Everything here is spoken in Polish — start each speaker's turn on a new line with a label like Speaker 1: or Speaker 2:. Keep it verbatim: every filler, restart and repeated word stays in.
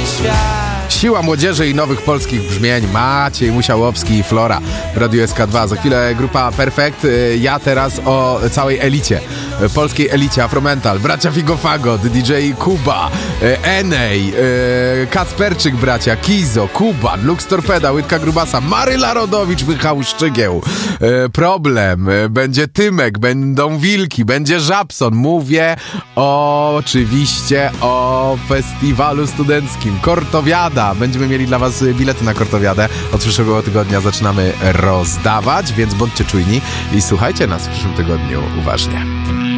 Speaker 1: świat.
Speaker 2: Siła młodzieży i nowych polskich brzmień. Maciej Musiałowski i Flora w Radiu S K dwa. Za chwilę grupa Perfekt. Ja teraz o całej elicie. Polskiej elicie Afromental. Bracia Figofagot, D J Kuba, Enej, Kacperczyk bracia, Kizo, Kuba, Lux Torpeda, Łydka Grubasa, Maryla Rodowicz, Michał Szczygieł. Problem. Będzie Tymek, będą Wilki, będzie Żabson. Mówię oczywiście o festiwalu studenckim Kortowiada. Będziemy mieli dla was bilety na Kortowiadę. Od przyszłego tygodnia zaczynamy rozdawać, więc bądźcie czujni i słuchajcie nas w przyszłym tygodniu uważnie.